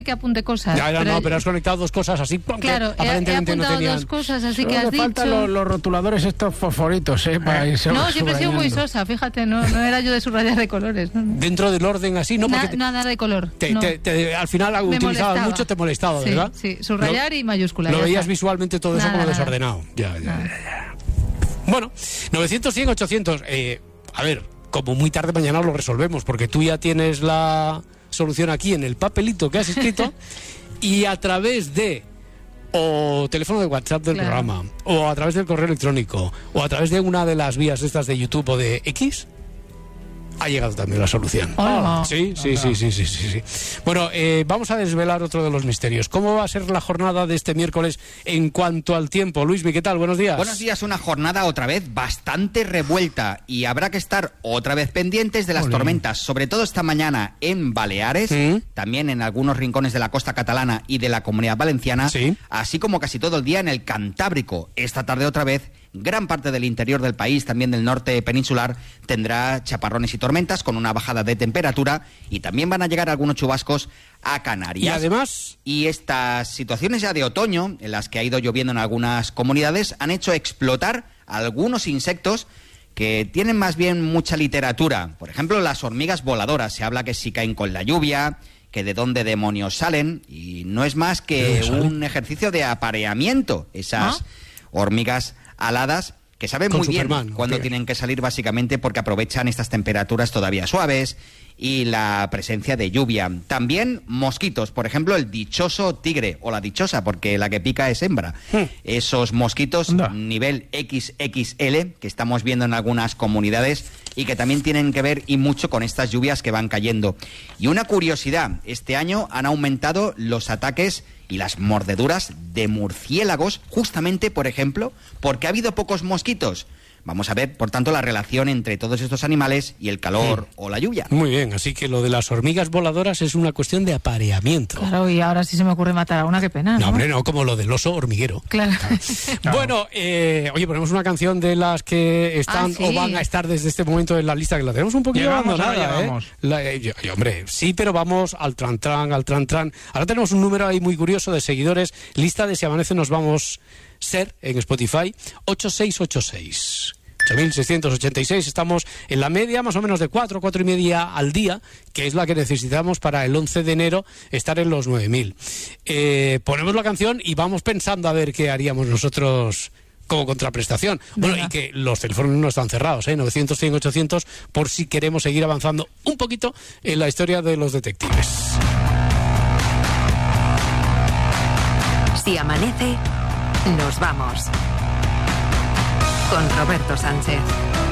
que apunte cosas. Pero has conectado dos cosas así. Claro, aparentemente he apuntado no tenían... dos cosas así que Solo has le faltan dicho. los rotuladores estos fosforitos, para irse No, siempre he sido muy subrayando. sosa, fíjate, no era yo de subrayar de colores. No. Dentro del orden así, ¿no? Porque Nada de color. No. al final Me utilizabas molestaba. mucho, te molestaba, ¿verdad? Sí, subrayar y mayúscula. Lo ya veías está. visualmente todo eso Nada, como nada. desordenado. Ya. Bueno, 900, 100, 800. A ver, como muy tarde mañana lo resolvemos, porque tú ya tienes la solución aquí en el papelito que has escrito y a través de o teléfono de WhatsApp del programa, o a través del correo electrónico, o a través de una de las vías estas de YouTube o de X, ha llegado también la solución. Oh. Sí. Bueno, vamos a desvelar otro de los misterios. ¿Cómo va a ser la jornada de este miércoles en cuanto al tiempo? Luismi, ¿qué tal? Buenos días. Buenos días, una jornada otra vez bastante revuelta y habrá que estar otra vez pendientes de las tormentas, sobre todo esta mañana en Baleares, también en algunos rincones de la costa catalana y de la Comunidad Valenciana, así como casi todo el día en el Cantábrico. Esta tarde otra vez gran parte del interior del país, también del norte peninsular, tendrá chaparrones y tormentas con una bajada de temperatura y también van a llegar algunos chubascos a Canarias. Y además... Y estas situaciones ya de otoño, en las que ha ido lloviendo en algunas comunidades, han hecho explotar algunos insectos que tienen más bien mucha literatura. Por ejemplo, las hormigas voladoras. Se habla que si caen con la lluvia, que de dónde demonios salen, y no es más que un ejercicio de apareamiento. Esas hormigas aladas que saben muy bien cuándo tienen que salir, básicamente porque aprovechan estas temperaturas todavía suaves y la presencia de lluvia. También mosquitos, por ejemplo, el dichoso tigre, o la dichosa, porque la que pica es hembra. Esos mosquitos nivel XXL que estamos viendo en algunas comunidades y que también tienen que ver y mucho con estas lluvias que van cayendo. Y una curiosidad, este año han aumentado los ataques y las mordeduras de murciélagos, justamente, por ejemplo, porque ha habido pocos mosquitos. Vamos a ver, por tanto, la relación entre todos estos animales y el calor o la lluvia. Muy bien, así que lo de las hormigas voladoras es una cuestión de apareamiento. Claro, y ahora sí se me ocurre matar a una, qué pena, ¿no? No, hombre, no, como lo del oso hormiguero. Claro. Bueno, oye, ponemos una canción de las que están o van a estar desde este momento en la lista, que la tenemos un poquito abandonada, hombre, sí, pero vamos al tran. Ahora tenemos un número ahí muy curioso de seguidores, lista de Si Amanece Nos Vamos Ser en Spotify, 8686. 8.686, estamos en la media más o menos de 4 y media al día, que es la que necesitamos para el 11 de enero estar en los 9.000. Ponemos la canción y vamos pensando a ver qué haríamos nosotros como contraprestación. Bueno, y que los teléfonos no están cerrados, 900, 100, 800, por si queremos seguir avanzando un poquito en la historia de los detectives. Si amanece, nos vamos. Con Roberto Sánchez.